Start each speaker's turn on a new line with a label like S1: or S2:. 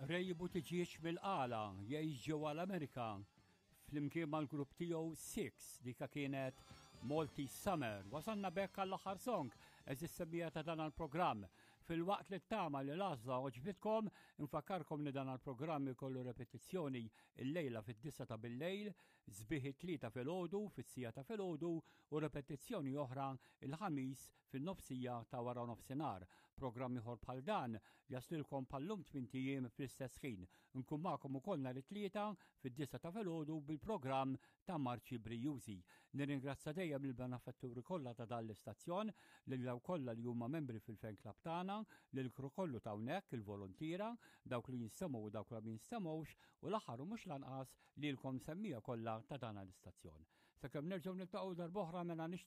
S1: Rejbu tiġiex mill-qala jgħix ġewwa l-Amerika. Flimkien mal-grupp tiegħu Six dika kienet Maltese Summer. Wasanna bekk għall-aħħar song eżis semmija ta' dan għal-programm. Fil-waqt li t-tama li l-għazza oġbitkom, infakarkom li dan għal-programm ikollu repetizzjoni il-lejla fid-9 ta' bil-lejl, zbiħi 3 fil-ħodu, fil-sija ta' fil-ħodu u repetizzjoni oħra il-ħamis fil-nofsija ta' wara nofsinar. Programm ieħor bħal dan jaslilkom pal-lum 8 jiem fl-istess ħin. Nkun magħkom ukoll nhar it-tlieta fid-9 ta' fil-ħodu bil-programm ta' Marċi Brijużi. Nirringrazzja dejjem il-benefatturi kollha ta' dan l-istazzjon, lil daw kollha li huma membri fil-fan club tagħna, lil kru kollu ta' hawnhekk il-volontira, dawk li jinstemmgħu u dawk li ma jinstemmgħux u l-aħħar u mhux lanqas lilkom semmija kollha ta' dan l-istazzjon. Sakemm nerġgħu niltaqgħu darb'oħra mela